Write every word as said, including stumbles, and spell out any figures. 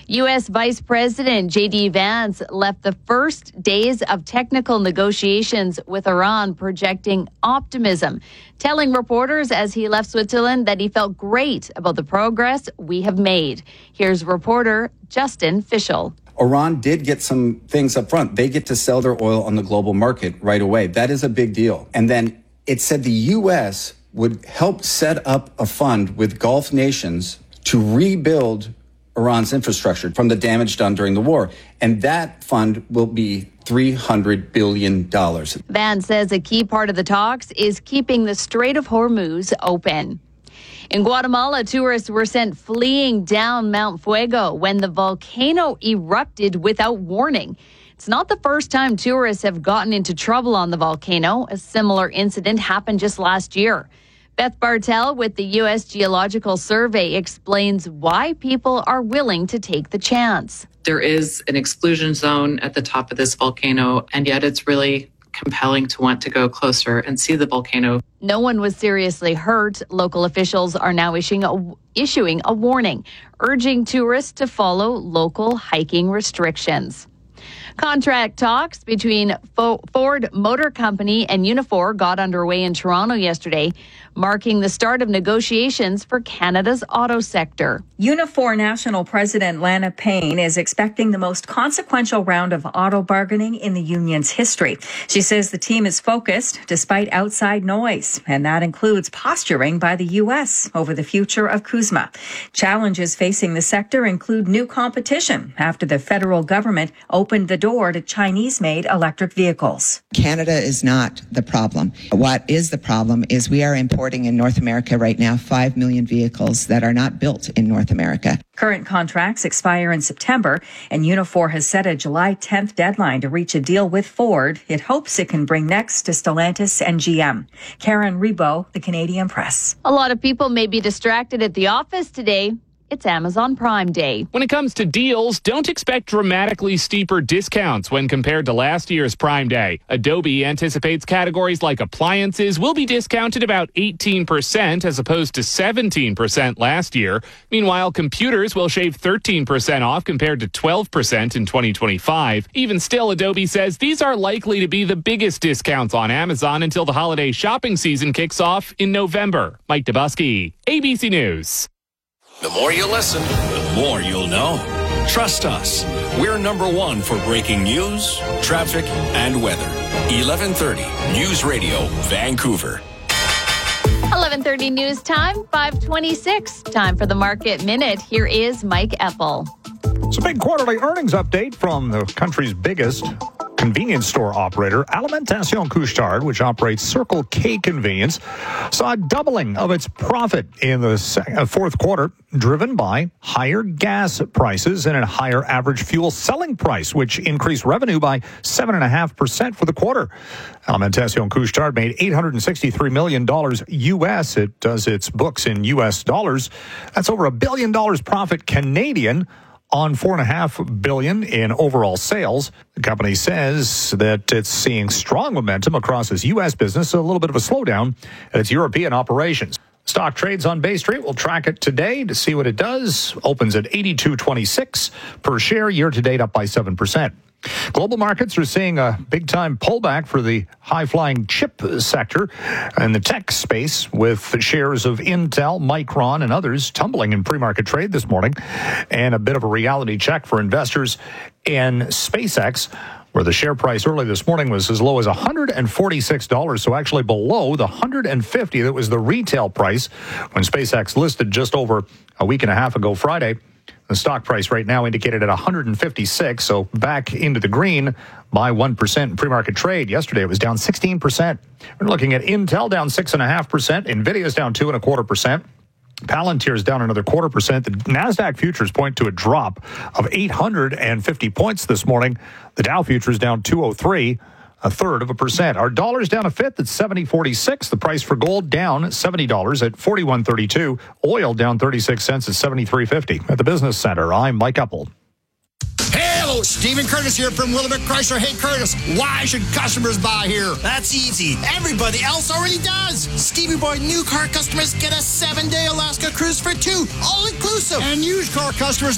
U S Vice President J D Vance left the first days of technical negotiations with Iran projecting optimism, telling reporters as he left Switzerland that he felt great about the progress we have made. Here's reporter Justin Fischel. Iran did get some things up front. They get to sell their oil on the global market right away. That is a big deal. And then it said the U S would help set up a fund with Gulf nations to rebuild Iran's infrastructure from the damage done during the war. And that fund will be three hundred billion dollars. Vance says a key part of the talks is keeping the Strait of Hormuz open. In Guatemala, tourists were sent fleeing down Mount Fuego when the volcano erupted without warning. It's not the first time tourists have gotten into trouble on the volcano. A similar incident happened just last year. Beth Bartel with the U S Geological Survey explains why people are willing to take the chance. There is an exclusion zone at the top of this volcano, and yet it's really compelling to want to go closer and see the volcano. No one was seriously hurt. Local officials are now issuing a, issuing a warning, urging tourists to follow local hiking restrictions. Contract talks between Ford Motor Company and Unifor got underway in Toronto yesterday, marking the start of negotiations for Canada's auto sector. Unifor National President Lana Payne is expecting the most consequential round of auto bargaining in the union's history. She says the team is focused despite outside noise, and that includes posturing by the U S over the future of CUSMA. Challenges facing the sector include new competition after the federal government opened the door to Chinese-made electric vehicles. Canada is not the problem. What is the problem is we are importing in North America right now five million vehicles that are not built in North America. Current contracts expire in September, and Unifor has set a July tenth deadline to reach a deal with Ford. It hopes it can bring next to Stellantis and G M. Karen Rebo, The Canadian Press. A lot of people may be distracted at the office today. It's Amazon Prime Day. When it comes to deals, don't expect dramatically steeper discounts when compared to last year's Prime Day. Adobe anticipates categories like appliances will be discounted about eighteen percent as opposed to seventeen percent last year. Meanwhile, computers will shave thirteen percent off compared to twelve percent in twenty twenty-five. Even still, Adobe says these are likely to be the biggest discounts on Amazon until the holiday shopping season kicks off in November. Mike Dubusky, A B C News. The more you listen, the more you'll know. Trust us. We're number one for breaking news, traffic, and weather. eleven thirty News Radio, Vancouver. eleven thirty news time, five twenty-six. Time for the Market Minute. Here is Mike Eppel. It's a big quarterly earnings update from the country's biggest convenience store operator, Alimentation Couche-Tard, which operates Circle K Convenience, saw a doubling of its profit in the fourth quarter, driven by higher gas prices and a higher average fuel selling price, which increased revenue by seven point five percent for the quarter. Alimentation Couche-Tard made eight hundred sixty-three million dollars U S. It does its books in U S dollars. That's over a billion dollars profit Canadian on four and a half billion in overall sales. The company says that it's seeing strong momentum across its U S business, a little bit of a slowdown at its European operations. Stock trades on Bay Street. We'll track it today to see what it does. Opens at eighty-two twenty-six per share, year to date up by seven percent. Global markets are seeing a big-time pullback for the high-flying chip sector and the tech space, with shares of Intel, Micron, and others tumbling in pre-market trade this morning, and a bit of a reality check for investors in SpaceX, where the share price early this morning was as low as one hundred forty-six dollars, so actually below the one hundred fifty that was the retail price when SpaceX listed just over a week and a half ago Friday. The stock price right now indicated at one hundred fifty-six, so back into the green by one percent in pre-market trade. Yesterday, it was down sixteen percent. We're looking at Intel down six point five percent. NVIDIA's down two point two quarter percent. Palantir's down another quarter percent. The NASDAQ futures point to a drop of eight hundred fifty points this morning. The Dow futures down two oh three. A third of a percent. Our dollar's down a fifth at seventy forty-six. The price for gold down seventy dollars at forty-one thirty-two. Oil down thirty-six cents at seventy-three fifty. At the Business Center, I'm Mike Eppel. Hello, Stephen Curtis here from Willamette Chrysler. Hey, Curtis, why should customers buy here? That's easy. Everybody else already does. Stevie Boy new car customers get a seven-day Alaska cruise for two, all inclusive. And used car customers